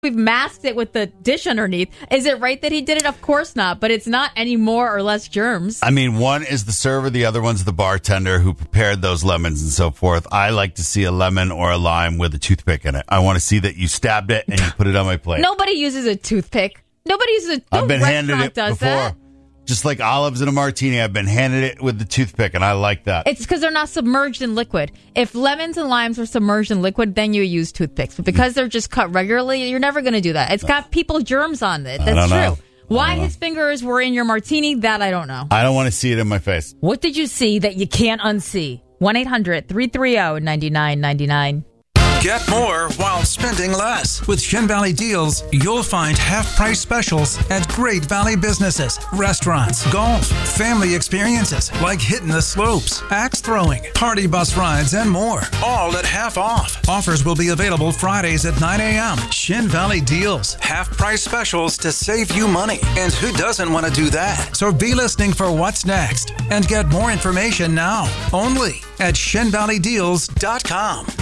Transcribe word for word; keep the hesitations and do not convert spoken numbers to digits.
we've masked it with the dish underneath. Is it right that he did it? Of course not, but it's not any more or less germs. I mean, one is the server, the other one's the bartender who prepared those lemons and so forth. I like to see a lemon or a lime with a toothpick in it. I want to see that you stabbed it and you put it on my plate. Nobody uses a toothpick. Nobody uses a no I've been handed it does before. That. Just like olives in a martini, I've been handed it with the toothpick, and I like that. It's because they're not submerged in liquid. If lemons and limes were submerged in liquid, then you use toothpicks. But because they're just cut regularly, you're never going to do that. It's got people germs on it. That's true. Know. Why his fingers were in your martini, that I don't know. I don't want to see it in my face. What did you see that you can't unsee? one eight hundred three three zero nine nine nine nine. Get more while spending less. With Shin Valley Deals, you'll find half-price specials at great Valley businesses, restaurants, golf, family experiences like hitting the slopes, axe throwing, party bus rides, and more. All at half off. Offers will be available Fridays at nine a.m. Shin Valley Deals. Half-price specials to save you money. And who doesn't want to do that? So be listening for what's next and get more information now. Only at shin valley deals dot com.